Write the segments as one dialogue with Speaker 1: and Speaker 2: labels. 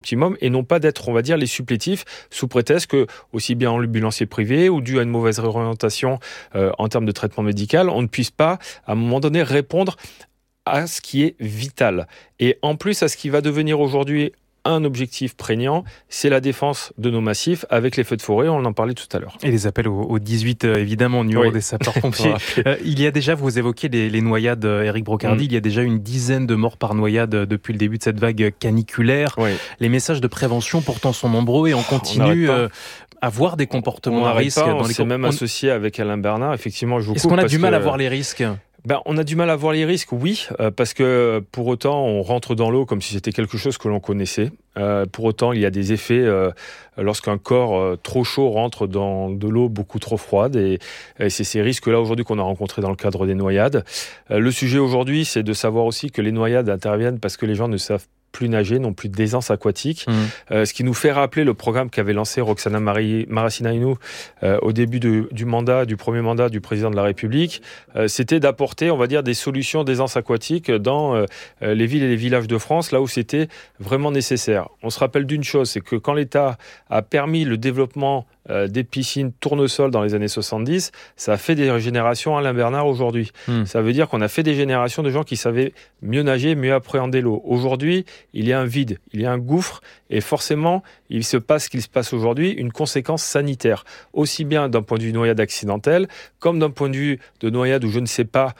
Speaker 1: optimum et non pas d'être, on va dire, les supplétifs sous prétexte que, aussi bien en ambulancier privé ou dû à une mauvaise réorientation en termes de traitement médical, on ne puisse pas, à un moment donné, répondre à ce qui est vital. Et en plus, à ce qui va devenir aujourd'hui un objectif prégnant, c'est la défense de nos massifs avec les feux de forêt, on en parlait tout à l'heure.
Speaker 2: Et les appels au 18, évidemment, numéro des sapeurs-pompiers. Il y a déjà, vous évoquez les noyades, Éric Brocardi, il y a déjà une dizaine de morts par noyade depuis le début de cette vague caniculaire. Les messages de prévention pourtant sont nombreux et on continue à voir des comportements à risque.
Speaker 1: On s'est même associé avec Alain Bernard, effectivement.
Speaker 2: Est-ce qu'on a du mal à voir les risques ?
Speaker 1: On a du mal à voir les risques, oui, parce que pour autant, on rentre dans l'eau comme si c'était quelque chose que l'on connaissait. Pour autant, il y a des effets lorsqu'un corps trop chaud rentre dans de l'eau beaucoup trop froide. Et c'est ces risques-là aujourd'hui qu'on a rencontrés dans le cadre des noyades. Le sujet aujourd'hui, c'est de savoir aussi que les noyades interviennent parce que les gens ne savent plus nager, n'ont plus d'aisance aquatique. Ce qui nous fait rappeler le programme qu'avait lancé Roxana Maracineanu au début du premier mandat du président de la République. C'était d'apporter, on va dire, des solutions d'aisance aquatique dans les villes et les villages de France, là où c'était vraiment nécessaire. On se rappelle d'une chose, c'est que quand l'État a permis le développement des piscines tournesol dans les années 70, ça a fait des générations Alain Bernard aujourd'hui. Ça veut dire qu'on a fait des générations de gens qui savaient mieux nager, mieux appréhender l'eau. Aujourd'hui, il y a un vide, il y a un gouffre, et forcément, il se passe ce qu'il se passe aujourd'hui, une conséquence sanitaire, aussi bien d'un point de vue noyade accidentelle, comme d'un point de vue de noyade où je ne sais pas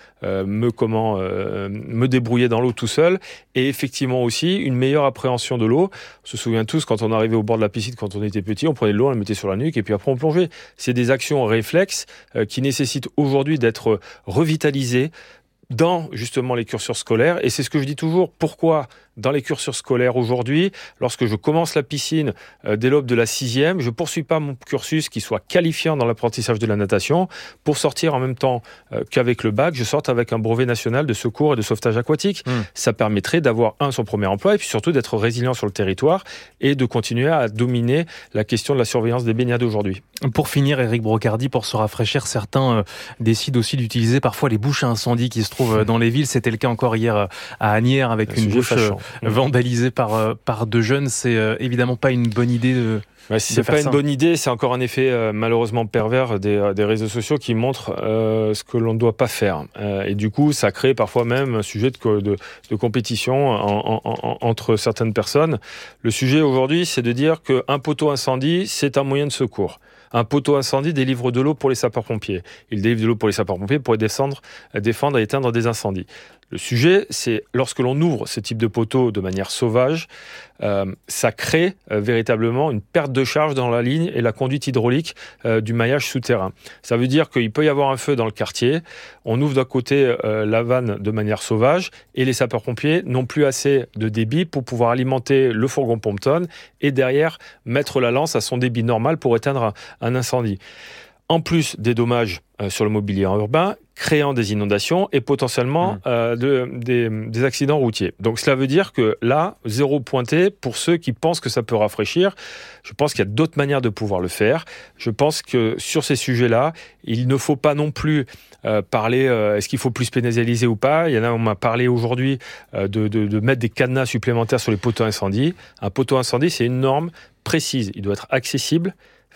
Speaker 1: me débrouiller dans l'eau tout seul, et effectivement aussi une meilleure appréhension de l'eau. On se souvient tous, quand on arrivait au bord de la piscine, quand on était petit, on prenait de l'eau, on la mettait sur la nuque, et puis après on plongeait. C'est des actions réflexes qui nécessitent aujourd'hui d'être revitalisées dans justement les cursus scolaires. Et c'est ce que je dis toujours, pourquoi dans les cursus scolaires aujourd'hui, lorsque je commence la piscine dès l'aube de la 6e, je ne poursuis pas mon cursus qui soit qualifiant dans l'apprentissage de la natation pour sortir en même temps qu'avec le bac, je sorte avec un brevet national de secours et de sauvetage aquatique. Ça permettrait d'avoir son premier emploi et puis surtout d'être résilient sur le territoire et de continuer à dominer la question de la surveillance des baignades aujourd'hui.
Speaker 2: Pour finir, Éric Brocardi, pour se rafraîchir, certains décident aussi d'utiliser parfois les bouches à incendie qui se trouvent dans les villes. C'était le cas encore hier à Asnières avec une bouche vandalisée par deux jeunes. C'est évidemment pas une bonne idée de...
Speaker 1: C'est pas une bonne idée, c'est encore un effet malheureusement pervers des réseaux sociaux qui montrent ce que l'on ne doit pas faire. Et du coup, ça crée parfois même un sujet de compétition entre certaines personnes. Le sujet aujourd'hui, c'est de dire qu'un poteau incendie, c'est un moyen de secours. Un poteau incendie délivre de l'eau pour les sapeurs-pompiers. Il délivre de l'eau pour les sapeurs-pompiers pour défendre et éteindre des incendies. Le sujet, c'est lorsque l'on ouvre ce type de poteau de manière sauvage, ça crée véritablement une perte de charge dans la ligne et la conduite hydraulique du maillage souterrain. Ça veut dire qu'il peut y avoir un feu dans le quartier, on ouvre d'un côté la vanne de manière sauvage et les sapeurs-pompiers n'ont plus assez de débit pour pouvoir alimenter le fourgon pompe-tonne et derrière mettre la lance à son débit normal pour éteindre un incendie. En plus des dommages sur le mobilier urbain, créant des inondations et potentiellement des accidents routiers. Donc cela veut dire que là, zéro pointé pour ceux qui pensent que ça peut rafraîchir. Je pense qu'il y a d'autres manières de pouvoir le faire. Je pense que sur ces sujets-là, il ne faut pas non plus parler, est-ce qu'il faut plus pénaliser ou pas. On m'a parlé aujourd'hui de mettre des cadenas supplémentaires sur les poteaux incendies. Un poteau incendie, c'est une norme précise. Il doit être accessible,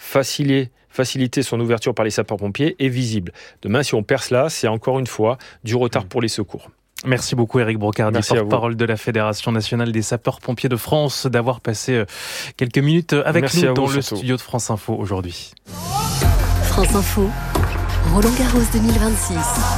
Speaker 1: faciliter son ouverture par les sapeurs-pompiers et visible. Demain, si on perce là, c'est encore une fois du retard pour les secours.
Speaker 2: Merci beaucoup Éric Brocardi, porte-parole de la Fédération nationale des sapeurs-pompiers de France, d'avoir passé quelques minutes avec nous dans le studio de France Info aujourd'hui.
Speaker 3: France Info, Roland-Garros 2026.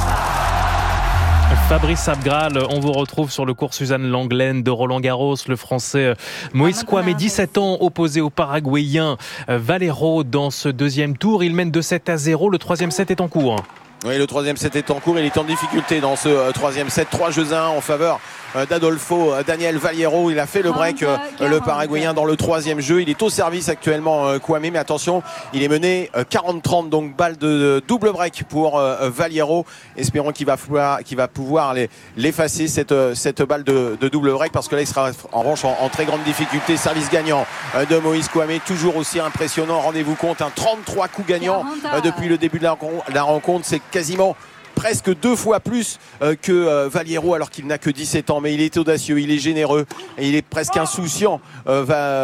Speaker 2: Fabrice Abgral, on vous retrouve sur le court Suzanne Lenglen de Roland-Garros. Le Français Moïse Kouamé, 17 ans, opposé au Paraguayen Valero dans ce deuxième tour. Il mène 2-7-0, le troisième set est en cours.
Speaker 4: Oui, le troisième set est en cours. Il est en difficulté dans ce troisième set. 3-1 en faveur d'Adolfo Daniel Valero. Il a fait le break, le Paraguayen, dans le troisième jeu. Il est au service actuellement, Kouamé, mais attention, il est mené 40-30, donc balle de double break pour Valero. Espérons qu'il va pouvoir l'effacer, cette balle de double break, parce que là, il sera en revanche en très grande difficulté. Service gagnant de Moïse Kouamé, toujours aussi impressionnant. Rendez-vous compte, 33 coups gagnants depuis le début de la rencontre. C'est quasiment presque 2 fois plus que Valero, alors qu'il n'a que 17 ans, mais il est audacieux, il est généreux et il est presque insouciant.